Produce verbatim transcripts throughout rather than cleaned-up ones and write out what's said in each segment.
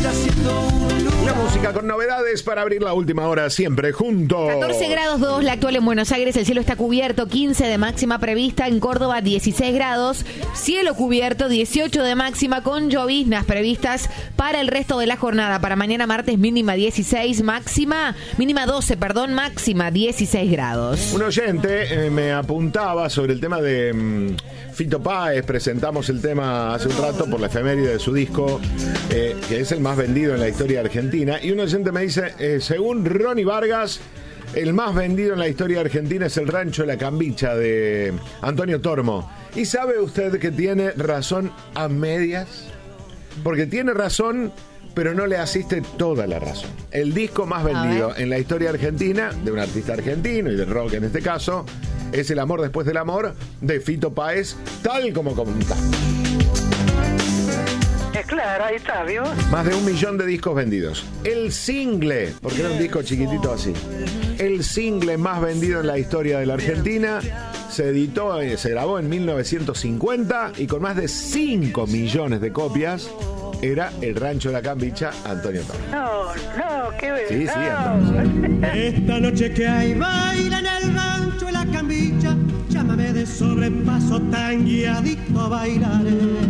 La música con novedades para abrir la última hora siempre juntos. catorce grados dos, la actual en Buenos Aires, el cielo está cubierto, quince de máxima prevista, en Córdoba dieciséis grados, cielo cubierto, dieciocho de máxima con lloviznas previstas para el resto de la jornada. Para mañana martes mínima dieciséis, máxima, mínima doce, perdón, máxima dieciséis grados. Un oyente eh, me apuntaba sobre el tema de mm, Fito Páez. Presentamos el tema hace un rato por la efeméride de su disco, eh, que es el más vendido en la historia argentina. Y un oyente me dice, eh, según Ronnie Vargas, el más vendido en la historia argentina es El Rancho de la Cambicha de Antonio Tormo. ¿Y sabe usted que tiene razón a medias? Porque tiene razón, pero no le asiste toda la razón. El disco más vendido en la historia argentina, de un artista argentino y de rock en este caso, es El Amor Después del Amor de Fito Páez, tal como contamos. Claro, ahí está, ¿vio? Más de un millón de discos vendidos. El single, porque era un disco chiquitito así, el single más vendido en la historia de la Argentina, se editó, se grabó en mil novecientos cincuenta y con más de cinco millones de copias, era El Rancho de la Cambicha, Antonio Tormo. No, no, qué bebé. Sí, sí, no. Antonio. Esta noche que hay baila en el rancho de la cambicha, llámame de sobrepaso, tan guiadito a bailaré.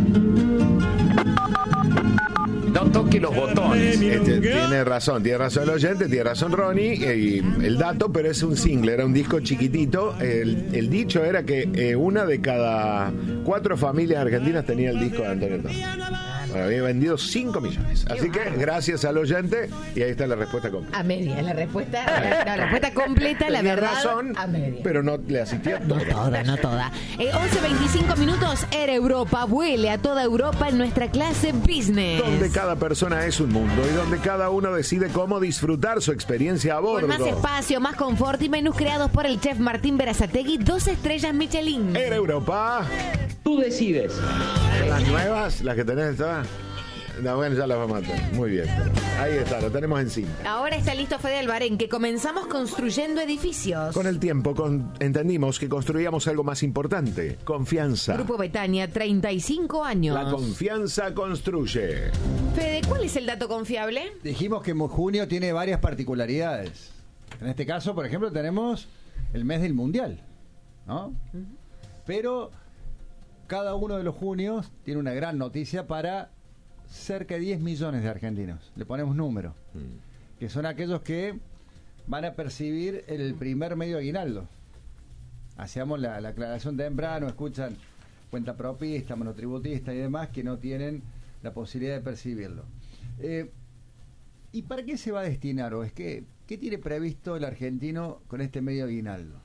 No toque los botones. Este, tiene razón, tiene razón el oyente, tiene razón Ronnie, y el dato, pero es un single, era un disco chiquitito. El, el dicho era que eh, una de cada cuatro familias argentinas tenía el disco de Antonio Tormo. Bueno, había vendido cinco millones. Así que gracias al oyente, y ahí está la respuesta completa. A media, la respuesta, la, la respuesta completa, la Tenía verdad, razón, a media. pero no le asistía No toda. toda, no toda. Eh, once veinticinco minutos, Air Europa vuele a toda Europa en nuestra clase business. Donde cada persona es un mundo y donde cada uno decide cómo disfrutar su experiencia a bordo. Con más espacio, más confort y menús creados por el chef Martín Berazategui, dos estrellas Michelin. Air Europa. Tú decides. Las nuevas, las que tenés, ¿está? No, bueno, ya las vamos a tener. Muy bien. Ahí está, lo tenemos encima. Ahora está listo Fede Albarén, que comenzamos construyendo edificios. Con el tiempo con, entendimos que construíamos algo más importante: confianza. Grupo Betania, treinta y cinco años. La confianza construye. Fede, ¿cuál es el dato confiable? Dijimos que junio tiene varias particularidades. En este caso, por ejemplo, tenemos el mes del Mundial, ¿no? Uh-huh. Pero cada uno de los junios tiene una gran noticia para cerca de diez millones de argentinos. Le ponemos número. Mm. Que son aquellos que van a percibir el primer medio aguinaldo. Hacíamos la, la aclaración temprano, escuchan cuenta propista, monotributista y demás que no tienen la posibilidad de percibirlo. Eh, ¿Y para qué se va a destinar? ¿O es que qué tiene previsto el argentino con este medio aguinaldo?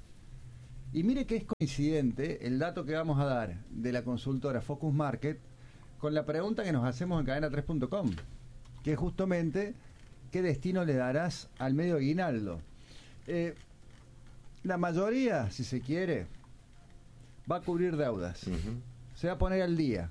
Y mire que es coincidente el dato que vamos a dar de la consultora Focus Market con la pregunta que nos hacemos en cadena tres punto com, que es justamente ¿qué destino le darás al medio aguinaldo? Eh, la mayoría, si se quiere, va a cubrir deudas. Uh-huh. Se va a poner al día.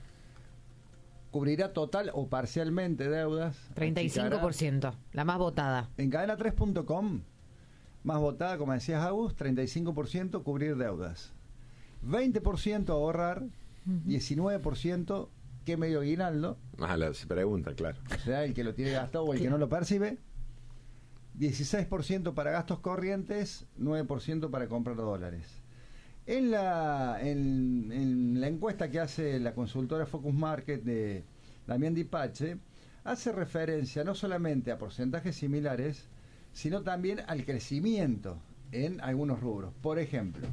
Cubrirá total o parcialmente deudas. treinta y cinco por ciento, la más votada. En cadena tres punto com, más votada, como decías Agus, treinta y cinco por ciento cubrir deudas. veinte por ciento ahorrar, uh-huh. diecinueve por ciento ¿qué medio aguinaldo? Ah, la pregunta, claro. O sea, el que lo tiene gastado o el que no lo percibe. dieciséis por ciento para gastos corrientes, nueve por ciento para comprar dólares. En la, en, en la encuesta que hace la consultora Focus Market de Damián Dipache, hace referencia no solamente a porcentajes similares, sino también al crecimiento en algunos rubros. Por ejemplo,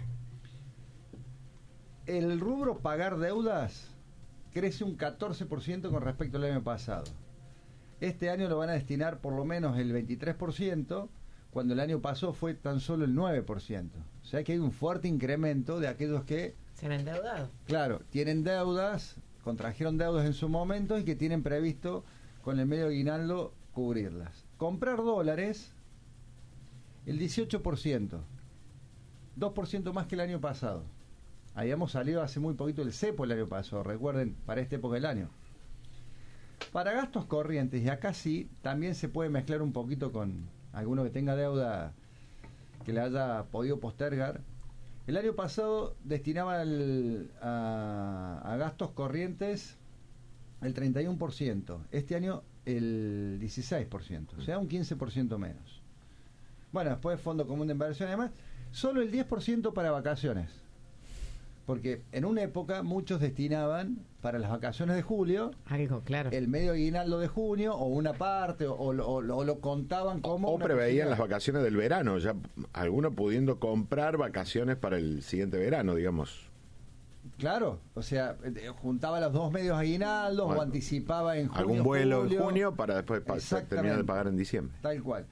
el rubro pagar deudas crece un catorce por ciento con respecto al año pasado. Este año lo van a destinar por lo menos el veintitrés por ciento, cuando el año pasado fue tan solo el nueve por ciento. O sea que hay un fuerte incremento de aquellos que... ¿se han endeudado? Claro, tienen deudas, contrajeron deudas en su momento y que tienen previsto con el medio aguinaldo cubrirlas. Comprar dólares, el dieciocho por ciento, dos por ciento más que el año pasado. Habíamos salido hace muy poquito el cepo el año pasado, recuerden, para esta época del año. Para gastos corrientes, y acá sí, también se puede mezclar un poquito con alguno que tenga deuda que le haya podido postergar. El año pasado destinaba el, a, a gastos corrientes el treinta y uno por ciento. Este año el dieciséis por ciento. O sea, un quince por ciento menos. Bueno, después Fondo Común de Inversión y demás. Solo el diez por ciento para vacaciones. Porque en una época muchos destinaban para las vacaciones de julio algo, claro, el medio aguinaldo de junio o una parte o, o, o, o lo contaban como o preveían las vacaciones del verano, ya algunos pudiendo comprar vacaciones para el siguiente verano, digamos. Claro, o sea, juntaba los dos medios aguinaldos bueno, o anticipaba en junio, algún vuelo julio, en junio para después pa terminar de pagar en diciembre. Tal cual.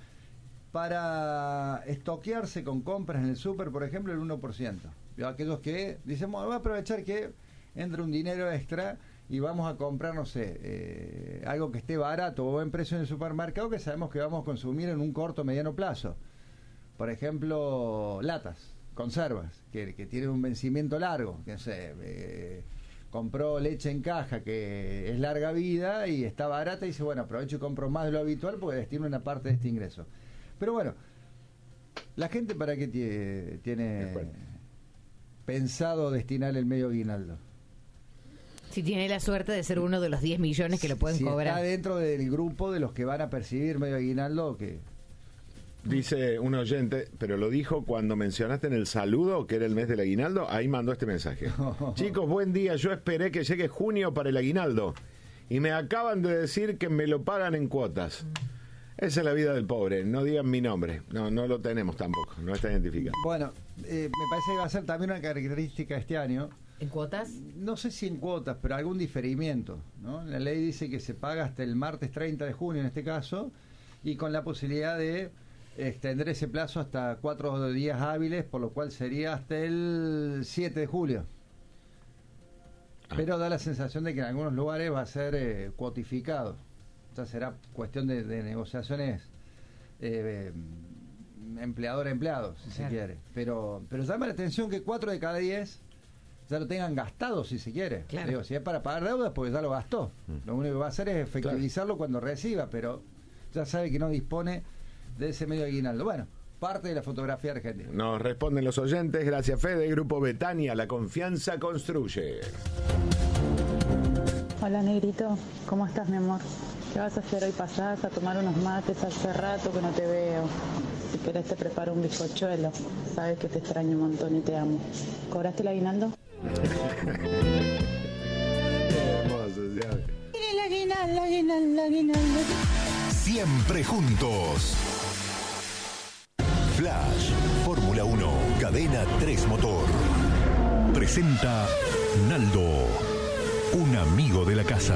Para estoquearse con compras en el súper, por ejemplo, el uno por ciento. Aquellos que dicen, bueno, voy a aprovechar que entre un dinero extra y vamos a comprar, no sé, eh, algo que esté barato o buen precio en el supermercado que sabemos que vamos a consumir en un corto o mediano plazo. Por ejemplo, latas, conservas, que, que tienen un vencimiento largo, que no sé, eh, compró leche en caja que es larga vida y está barata y dice, bueno, aprovecho y compro más de lo habitual porque destino una parte de este ingreso. Pero bueno, la gente para qué tiene, tiene pensado destinar el medio aguinaldo. Si tiene la suerte de ser uno de los diez millones que lo pueden si cobrar. Está dentro del grupo de los que van a percibir medio aguinaldo que... Dice un oyente, pero lo dijo cuando mencionaste en el saludo que era el mes del aguinaldo, ahí mandó este mensaje. Chicos, buen día, yo esperé que llegue junio para el aguinaldo y me acaban de decir que me lo pagan en cuotas. Esa es la vida del pobre, no digan mi nombre, no no lo tenemos tampoco, no está identificado. Bueno, eh, me parece que va a ser también una característica este año. ¿En cuotas? No sé si en cuotas, pero algún diferimiento, ¿no? La ley dice que se paga hasta el martes treinta de junio en este caso, y con la posibilidad de extender ese plazo hasta cuatro días hábiles, por lo cual sería hasta el siete de julio. Ah. Pero da la sensación de que en algunos lugares va a ser eh, cuotificado. O sea, será cuestión de, de negociaciones eh, empleador-empleado, si claro. se quiere. Pero pero llama la atención que cuatro de cada diez ya lo tengan gastado, si se quiere. Claro. Digo, si es para pagar deudas, porque ya lo gastó. Mm. Lo único que va a hacer es efectivizarlo claro. cuando reciba, pero ya sabe que no dispone de ese medio aguinaldo. Bueno, parte de la fotografía argentina. Nos responden los oyentes. Gracias, Fede. Grupo Betania, la confianza construye. Hola, Negrito. ¿Cómo estás, mi amor? ¿Qué vas a hacer hoy? ¿Pasás a tomar unos mates? Hace rato que no te veo. Si querés te preparo un bizcochuelo. Sabes que te extraño un montón y te amo. ¿Cobraste el aguinaldo? El aguinaldo, aguinaldo, aguinaldo. Siempre juntos. Flash, Fórmula uno, Cadena tres Motor. Presenta Naldo, un amigo de la casa.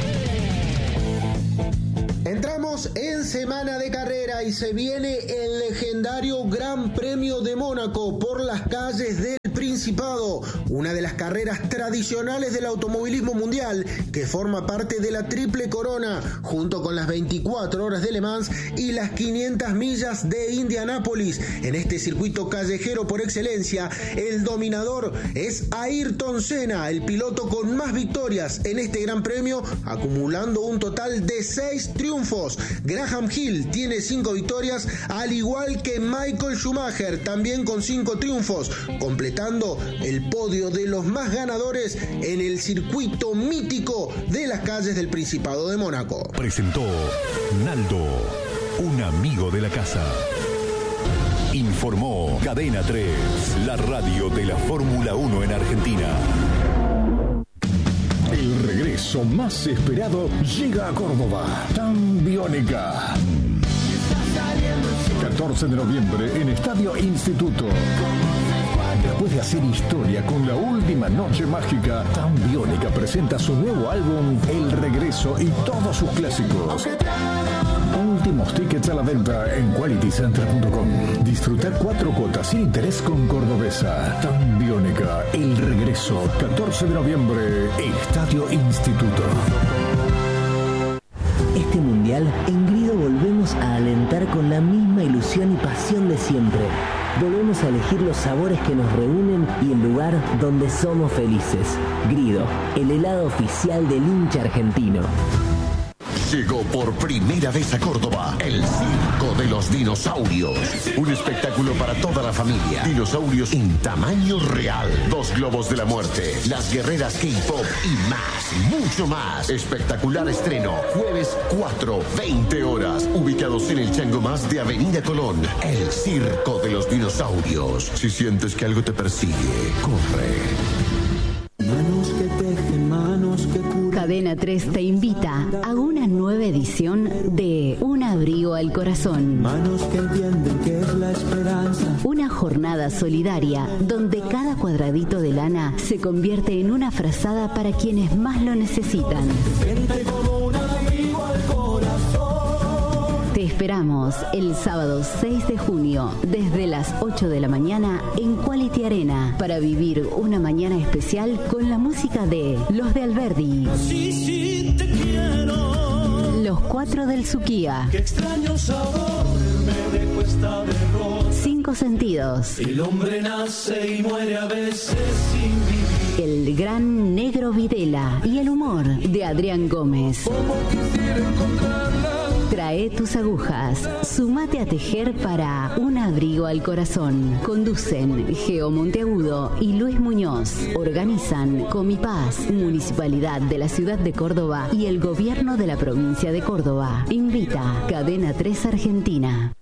Entramos en semana de carrera y se viene el legendario Gran Premio de Mónaco por las calles del Principado, una de las carreras tradicionales del automovilismo mundial que forma parte de la Triple Corona, junto con las veinticuatro horas de Le Mans y las quinientas millas de Indianápolis. En este circuito callejero por excelencia, el dominador es Ayrton Senna, el piloto con más victorias en este Gran Premio, acumulando un total de seis triunfos. Graham Hill tiene cinco victorias, al igual que Michael Schumacher, también con cinco triunfos, completando el podio de los más ganadores en el circuito mítico de las calles del Principado de Mónaco. Presentó Naldo, un amigo de la casa. Informó Cadena tres, la radio de la Fórmula uno en Argentina. El regreso más esperado llega a Córdoba. Tan Biónica. catorce de noviembre en Estadio Instituto. Después de hacer historia con la última noche mágica, Tan Biónica presenta su nuevo álbum El Regreso y todos sus clásicos. Últimos tickets a la venta en quality center punto com. Disfrutar cuatro cuotas sin interés con Cordobesa. Tan Biónica, El Regreso, catorce de noviembre, Estadio Instituto. Este mundial, en Grido volvemos a alentar con la misma ilusión y pasión de siempre. Volvemos a elegir los sabores que nos reúnen y el lugar donde somos felices. Grido, el helado oficial del hincha argentino. Llegó por primera vez a Córdoba el Circo de los Dinosaurios. Un espectáculo para toda la familia. Dinosaurios en tamaño real. Dos globos de la muerte. Las guerreras K-pop y más, mucho más. Espectacular estreno. Jueves cuatro, veinte horas. Ubicados en el Chango Más de Avenida Colón. El Circo de los Dinosaurios. Si sientes que algo te persigue, corre. Manos que tejen, manos que curan. Cadena tres te invita a una nueva edición de Un abrigo al corazón. Manos que entienden que es la esperanza. Una jornada solidaria donde cada cuadradito de lana se convierte en una frazada para quienes más lo necesitan. Siente como un abrigo al corazón. Te esperamos el sábado seis de junio desde las ocho de la mañana en Quality Arena para vivir una mañana especial con la música de Los de Alberdi. Sí, sí, te quiero. Los Cuatro del Suquía. Qué extraño sabor me dejó esta derrota. Cinco Sentidos. El hombre nace y muere a veces sin vivir. El gran Negro Videla y el humor de Adrián Gómez. Como quisiera encontrarla. Trae tus agujas, sumate a tejer para Un abrigo al corazón. Conducen Geo Monteagudo y Luis Muñoz. Organizan Comipaz, Municipalidad de la Ciudad de Córdoba y el Gobierno de la Provincia de Córdoba. Invita Cadena tres Argentina.